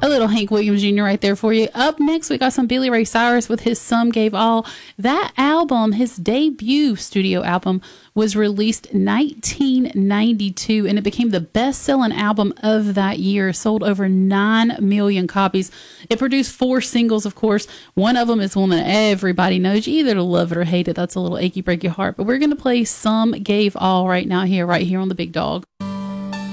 A little Hank Williams Jr. right there for you. Up next, we got some Billy Ray Cyrus with his Some Gave All. That album, his debut studio album, was released 1992, and it became the best-selling album of that year. Sold over 9 million copies. It produced 4 singles, of course. One of them is one that everybody knows. You either love it or hate it. That's a little achy, break your heart. But we're going to play Some Gave All right here on the Big Dog.